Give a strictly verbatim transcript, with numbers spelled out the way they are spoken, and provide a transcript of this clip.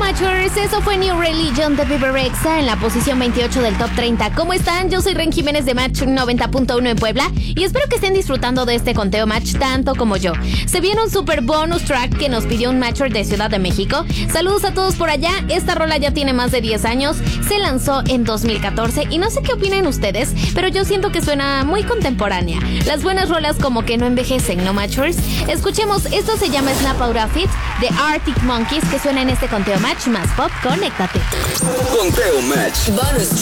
Matchers, eso fue New Religion de Bebe Rexha en la posición veintiocho del Top treinta. ¿Cómo están? Yo soy Ren Jiménez de Match noventa punto uno en Puebla y espero que estén disfrutando de este conteo Match tanto como yo. Se viene un super bonus track que nos pidió un Matcher de Ciudad de México. Saludos a todos por allá. Esta rola ya tiene más de diez años, se lanzó en dos mil catorce y no sé qué opinan ustedes, pero yo siento que suena muy contemporánea. Las buenas rolas como que no envejecen, ¿no, Matchers? Escuchemos, esto se llama Snap Out of It de Arctic Monkeys, que suena en este conteo Match más pop. Conéctate. Conteo Match. Bonus